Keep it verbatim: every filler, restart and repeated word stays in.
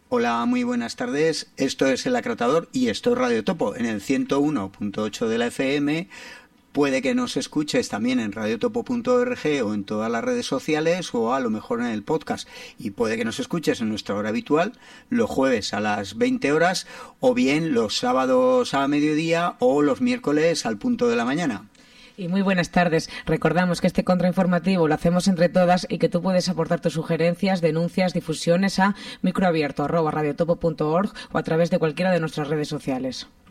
Hola, muy buenas tardes. Esto es El Acrotador y esto es Radio Topo en el ciento uno punto ocho de la F M. Puede que nos escuches también en radiotopo punto org o en todas las redes sociales o a lo mejor en el podcast. Y puede que nos escuches en nuestra hora habitual, los jueves a las veinte horas o bien los sábados a mediodía o los miércoles al punto de la mañana. Y muy buenas tardes. Recordamos que este contrainformativo lo hacemos entre todas y que tú puedes aportar tus sugerencias, denuncias, difusiones a microabierto arroba radiotopo punto org o a través de cualquiera de nuestras redes sociales.